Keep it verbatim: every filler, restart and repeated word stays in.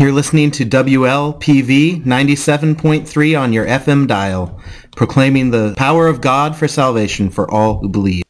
You're listening to W L P V ninety-seven point three on your F M dial, proclaiming the power of God for salvation for all who believe.